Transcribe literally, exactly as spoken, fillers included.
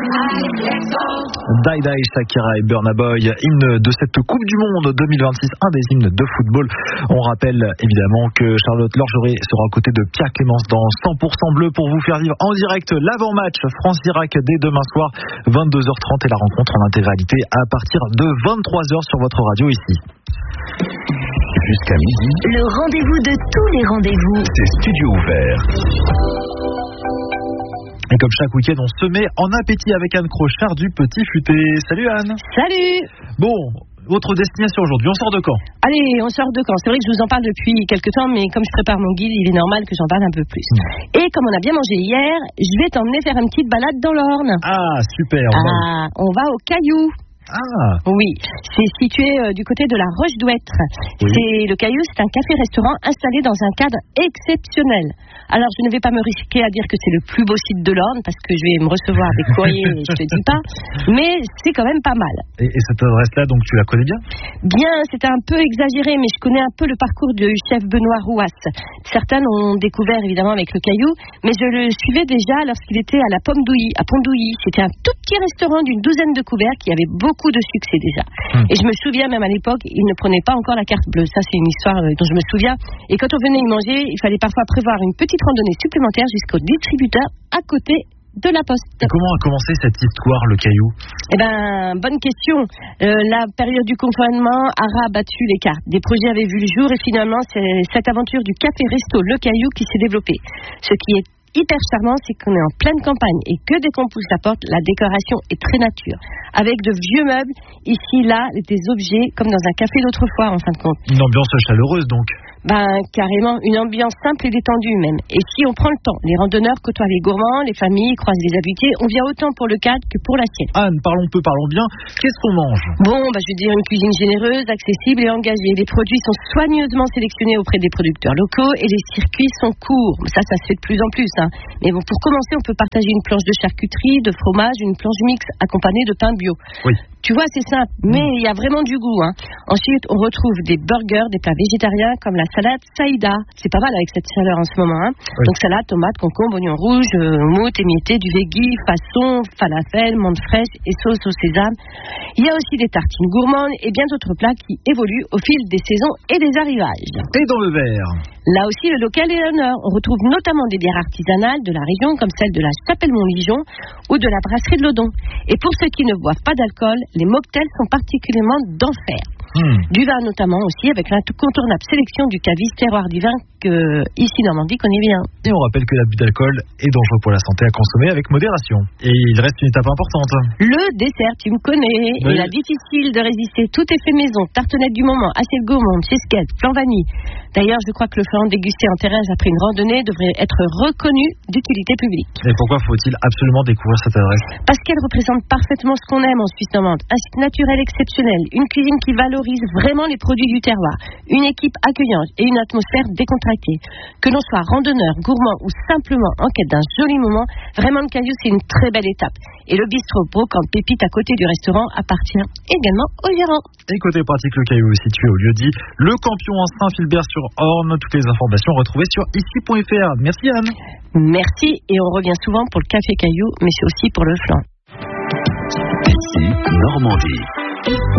Die Die, Shakira et Burna Boy, hymne de cette Coupe du Monde deux mille vingt-six, un des hymnes de football. On rappelle évidemment que Charlotte Lorgeret sera aux côtés de Pierre Clémence dans cent pour cent bleu pour vous faire vivre en direct l'avant-match France-Irak dès demain soir, vingt-deux heures trente, et la rencontre en intégralité à partir de vingt-trois heures sur votre radio ici. Jusqu'à midi, le rendez-vous de tous les rendez-vous, c'est Studio Ouvert. Et comme chaque week-end, on se met en appétit avec Anne Crochard du Petit Futé. Salut Anne. Salut. Bon, votre destination aujourd'hui, on sort de quand? Allez, on sort de quand? C'est vrai que je vous en parle depuis quelques temps, mais comme je prépare mon guide, il est normal que j'en parle un peu plus. Mmh. Et comme on a bien mangé hier, je vais t'emmener faire une petite balade dans l'Orne. Ah, super. On ah, va on va au Caillou. Ah. Oui, c'est situé euh, du côté de la Roche d'Ouêtre. Oui. C'est, le Caillou, c'est un café-restaurant installé dans un cadre exceptionnel. Alors, je ne vais pas me risquer à dire que c'est le plus beau site de l'Orne, parce que je vais me recevoir des courriers, je te dis pas, mais c'est quand même pas mal. Et, et cette adresse-là, donc, tu la connais bien? Bien, c'était un peu exagéré, mais je connais un peu le parcours du chef Benoît Rouas. Certains l'ont découvert, évidemment, avec le Caillou, mais je le suivais déjà lorsqu'il était à la Pomme d'Ouilly, à Pont-d'Ouilly. C'était un tout petit restaurant d'une douzaine de couverts qui avait beaucoup de succès déjà. Hum. Et je me souviens, même à l'époque, il ne prenait pas encore la carte bleue. Ça, c'est une histoire dont je me souviens. Et quand on venait y manger, il fallait parfois prévoir une petite randonnée supplémentaire jusqu'au distributeur à côté de la poste. Et comment a commencé cette histoire, le Caillou? Eh ben, bonne question. Euh, la période du confinement a rabattu les cartes. Des projets avaient vu le jour et finalement, c'est cette aventure du café-resto Le Caillou qui s'est développée. Ce qui est hyper charmant, c'est qu'on est en pleine campagne et que dès qu'on pousse la porte, la décoration est très nature. Avec de vieux meubles, ici, là, des objets comme dans un café d'autrefois, en fin de compte. Une ambiance chaleureuse, donc. Ben, carrément, une ambiance simple et détendue même. Et si on prend le temps, les randonneurs côtoient les gourmands, les familles croisent les habitués, on vient autant pour le cadre que pour l'assiette. Anne, parlons peu, parlons bien. Qu'est-ce qu'on mange? Bon, ben, je veux dire une cuisine généreuse, accessible et engagée. Les produits sont soigneusement sélectionnés auprès des producteurs locaux et les circuits sont courts. Ça, ça se fait de plus en plus, hein. Mais bon, pour commencer, on peut partager une planche de charcuterie, de fromage, une planche mixte accompagnée de pain bio. Oui. Tu vois, c'est simple, mais il y a vraiment du goût, hein. Ensuite, on retrouve des burgers, des plats végétariens comme la salade Saïda. C'est pas mal avec cette chaleur en ce moment, hein. Oui. Donc salade, tomate, concombre, oignon rouge, euh, mousse, émietté, du veggie, façon, falafel, menthe fraîche et sauce au sésame. Il y a aussi des tartines gourmandes et bien d'autres plats qui évoluent au fil des saisons et des arrivages. Et dans le verre? Là aussi, le local est l'honneur. On retrouve notamment des bières artisanales de la région, comme celle de la Chapelle-Montligeon ou de la brasserie de Lodon. Et pour ceux qui ne boivent pas d'alcool, les mocktails sont particulièrement d'enfer. Mmh. Du vin notamment aussi, avec l'incontournable sélection du caviste terroir du vin que ici Normandie connaît bien. Et on rappelle que l'abus d'alcool est dangereux pour la santé, à consommer avec modération. Et il reste une étape importante. Le dessert, tu me connais. Oui. Il est difficile de résister. Tout est fait maison. Tartelette du moment, assiette gourmande, cheesecake, flan vanille. D'ailleurs, je crois que le flan dégusté en terrasse après une randonnée devrait être reconnu d'utilité publique. Et pourquoi faut-il absolument découvrir cette adresse? Parce qu'elle représente parfaitement ce qu'on aime en Suisse normande. Un site naturel exceptionnel, une cuisine qui valorise vraiment les produits du terroir, une équipe accueillante et une atmosphère décontractée. Que l'on soit randonneur, gourmand ou simplement en quête d'un joli moment, vraiment le Caillou, c'est une très belle étape. Et le bistrot Brocante Pépite à côté du restaurant appartient également au gérant. Et côté pratique, le Caillou est situé au lieu-dit Le Campion en Saint-Philbert-sur-Orne. Toutes les informations retrouvées sur ici point f r. Merci Anne. Merci, et on revient souvent pour le café Caillou, mais c'est aussi pour le flan. Ici, Normandie.